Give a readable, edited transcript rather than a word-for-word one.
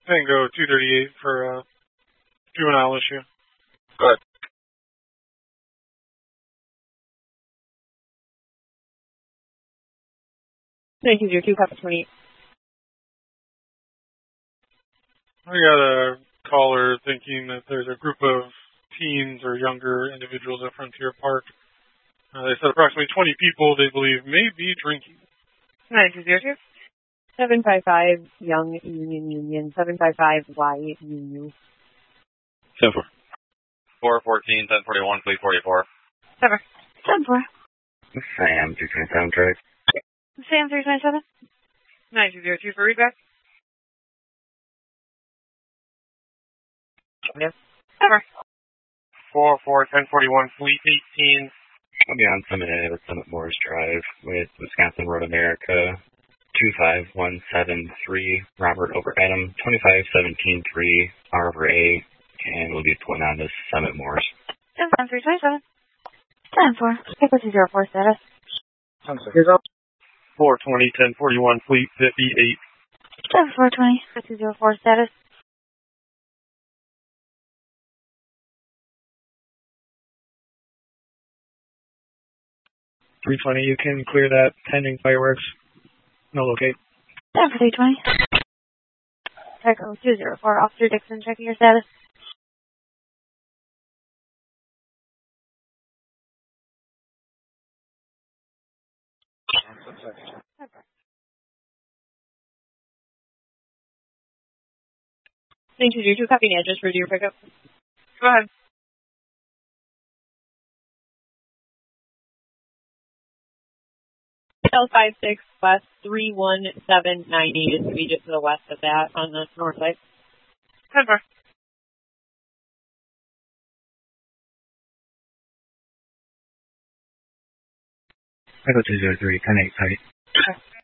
Tango 238 for juvenile issue. Go ahead. Thank you, 2 Papa 28. I got a caller thinking that there's a group of teens or younger individuals at Frontier Park. They said approximately 20 people they believe may be drinking. 9202. 755 Young Union 755 Y UU. 10-4. 414, 1041, fleet 44. 7. 10-4. Sam 227 track. Sam 327. 9202 for readback. Yes. Ever. 44, 1041, fleet 18. I'll be on Summit Ave at Summit Morris Drive with Wisconsin Road America 25173, Robert over Adam 25173, R over A, and we'll be pulling on to Summit Morris. 10-327. 10-4. Frequency 04 status. 420, 1041, fleet 58. 420. Frequency 04 status. 320, you can clear that pending fireworks. No locate. 320. Echo 204, Officer Dixon, checking your status. Thank you, 2 copy address for your pickup. Go ahead. L56 West 31790 is to be just to the west of that on the north side. Cover. Echo 203, 10-8 site. Okay.